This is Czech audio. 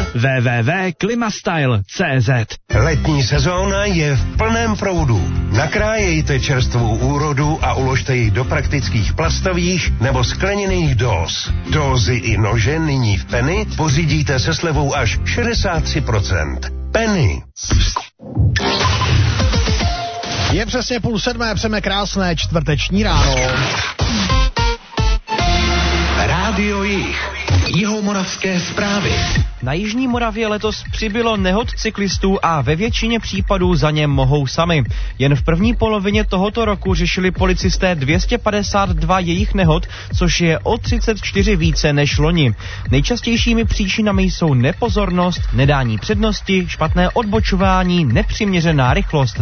www.klimastyle.cz. Letní sezóna je v plném proudu. Nakrájejte čerstvou úrodu a uložte ji do praktických plastových nebo skleněných dóz. Dózy i nože nyní v Penny pořídíte se slevou až 63%. Penny. Je přesně 6:30, přejeme krásné čtvrteční ráno. Rádio Jih. Jihomoravské zprávy. Na jižní Moravě letos přibylo nehod cyklistů a ve většině případů za ně mohou sami. Jen v první polovině tohoto roku řešili policisté 252 jejich nehod, což je o 34 více než loni. Nejčastějšími příčinami jsou nepozornost, nedání přednosti, špatné odbočování, nepřiměřená rychlost